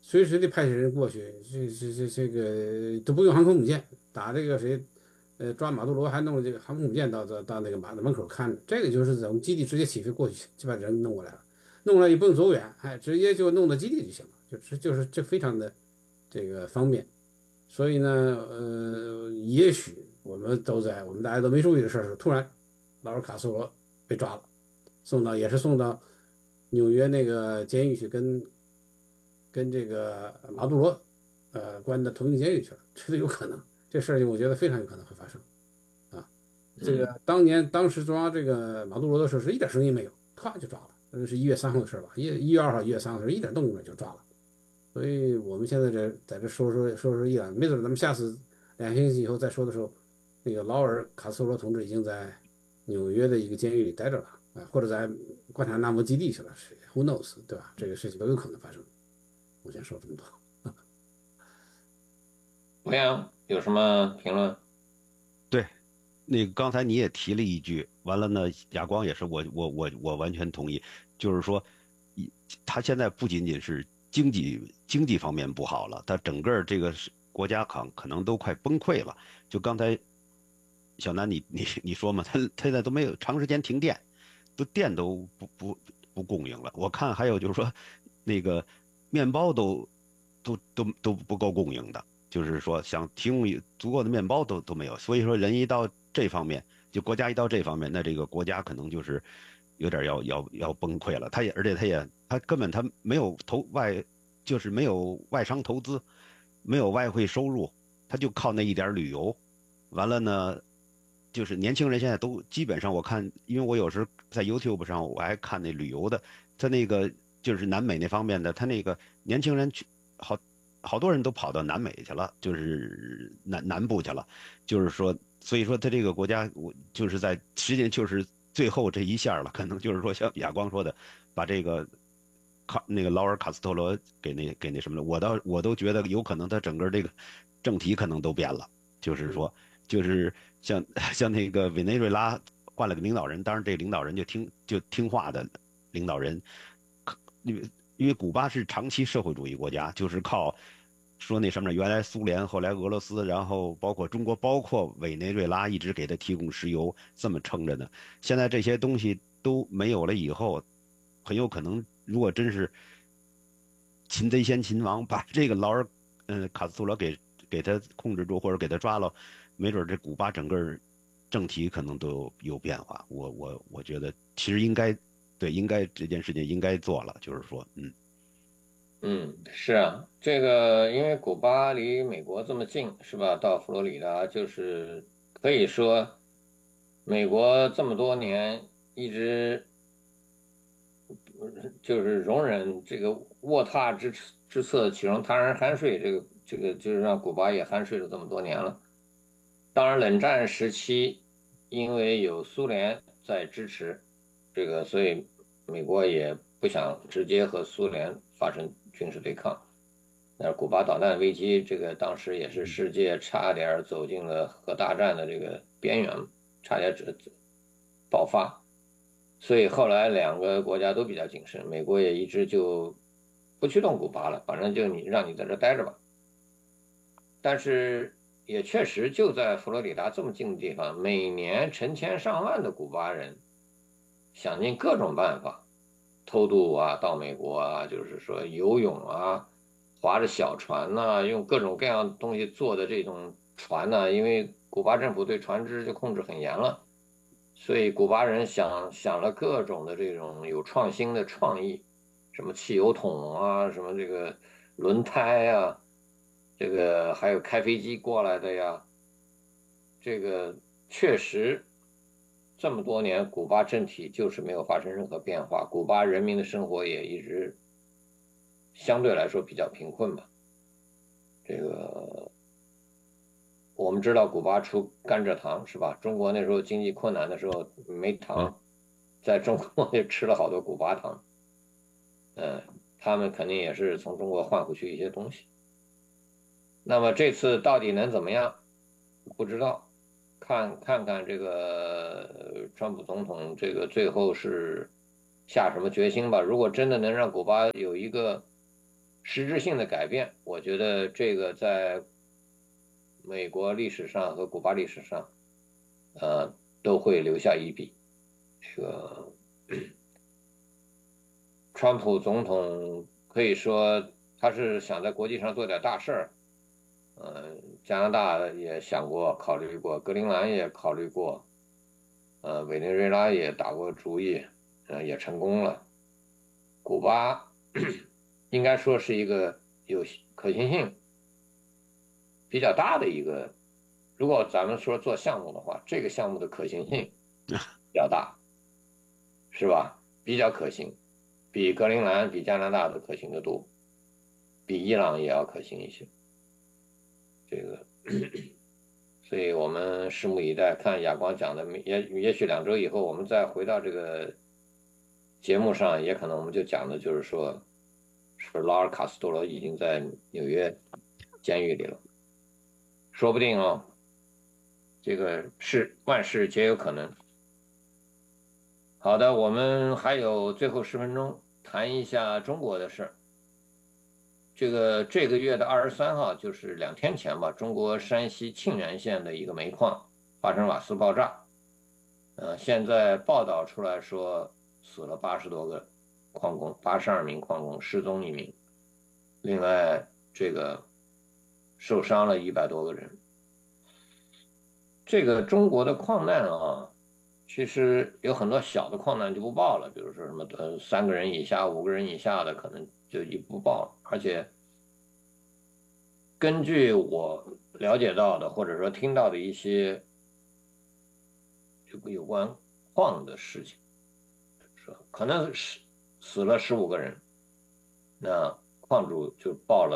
随时的派遣人过去，这个都不用航空母舰，打这个谁，抓马杜罗还弄这个航空母舰到那个门口看着，这个就是从基地直接起飞过去就把人弄过来了，弄来也不用走远，哎，直接就弄到基地就行了，就是这非常的这个方便。所以呢，也许我们大家都没注意的事儿是，突然劳尔卡斯罗被抓了，也是送到纽约那个监狱去跟这个马杜罗关到同一个监狱去了，这都有可能。这事儿我觉得非常有可能会发生啊。这嗯个当时抓这个马杜罗的时候是一点声音没有，咵就抓了，那是1月3号的事吧？1月2号、1月3号的时候一点动静没有就抓了。所以我们现在在这说伊朗，没准咱们下次2星期以后再说的时候，那个劳尔卡斯特罗同志已经在纽约的一个监狱里待着了啊，或者在关塔那摩基地去了，Who knows，对吧？这个事情都有可能发生。我先说这么多。 博洋有什么评论？ 对，那个刚才你也提了一句，完了呢，亚光也是我完全同意，就是说，一他现在不仅仅是经济方面不好了，他整个这个国家可能都快崩溃了。就刚才小南你说嘛，他现在都没有长时间停电，电都不供应了。我看还有就是说，那个面包都不够供应的。就是说想提供足够的面包都没有，所以说人一到这方面，就国家一到这方面，那这个国家可能就是有点要崩溃了。而且他根本他没有就是没有外商投资，没有外汇收入，他就靠那一点旅游。完了呢，就是年轻人现在都基本上我看，因为我有时在 YouTube 上我还看那旅游的，他那个就是南美那方面的，他那个年轻人好好多人都跑到南美去了，就是南部去了，就是说，所以说他这个国家，我就是在实际就是最后这一下了，可能就是说像亚光说的，把这个那个劳尔卡斯特罗给那什么了，我都觉得有可能他整个这个政体可能都变了，就是嗯说，就是像像那个委内瑞拉换了个领导人，当然这个领导人就听话的领导人，因为古巴是长期社会主义国家，就是靠说那什么，原来苏联，后来俄罗斯，然后包括中国，包括委内瑞拉一直给他提供石油，这么撑着呢。现在这些东西都没有了以后，很有可能，如果真是擒贼先擒王，把这个卡斯特罗给他控制住，或者给他抓了，没准这古巴整个政体可能都有变化。我觉得其实应该这件事情应该做了，就是说， 嗯，是啊，这个因为古巴离美国这么近，是吧？到佛罗里达就是可以说，美国这么多年一直就是容忍这个卧榻之侧岂容他人酣睡，这个就是让古巴也酣睡了这么多年了。当然，冷战时期因为有苏联在支持这个，所以美国也不想直接和苏联发生军事对抗。那古巴导弹危机，这个当时也是世界差点走进了核大战的这个边缘，差点爆发。所以后来两个国家都比较谨慎，美国也一直就不去动古巴了，反正就让你在这待着吧。但是也确实就在佛罗里达这么近的地方，每年成千上万的古巴人想尽各种办法偷渡啊，到美国啊，就是说游泳啊，划着小船呐、用各种各样的东西做的这种船呐、因为古巴政府对船只就控制很严了，所以古巴人想了各种的这种有创新的创意，什么汽油桶啊，什么这个轮胎啊，这个还有开飞机过来的呀，这个确实这么多年，古巴政体就是没有发生任何变化，古巴人民的生活也一直相对来说比较贫困吧。这个我们知道古巴出甘蔗糖是吧？中国那时候经济困难的时候没对。 糖，在中国也吃了好多古巴糖。嗯，他们肯定也是从中国换回去一些东西。那么这次到底能怎么样？不知道，看看这个川普总统这个最后是下什么决心吧。如果真的能让古巴有一个实质性的改变，我觉得这个在美国历史上和古巴历史上，都会留下一笔。这个川普总统可以说他是想在国际上做点大事儿，加拿大也想过、考虑过，格陵兰也考虑过，委内瑞拉也打过主意，也成功了。古巴应该说是一个有可行性比较大的一个，如果咱们说做项目的话，这个项目的可行性比较大，是吧？比较可行，比格陵兰、比加拿大的可行的多，比伊朗也要可行一些。这个，所以我们拭目以待，看亚光讲的，也许2周以后，我们再回到这个节目上，也可能我们就讲的就是说，是不是劳尔·卡斯特罗已经在纽约监狱里了？说不定哦，这个万事皆有可能。好的，我们还有最后10分钟，谈一下中国的事儿。这个月的23号，就是2天前吧，中国山西沁源县的一个煤矿发生瓦斯爆炸。现在报道出来说死了80多个矿工，82名矿工失踪1名，另外这个受伤了100多个人。这个中国的矿难啊，其实有很多小的矿难就不报了，比如说什么3个人以下、5个人以下的，可能就不报了。而且根据我了解到的或者说听到的一些有关矿的事情，说可能是死了15个人，那矿主就报了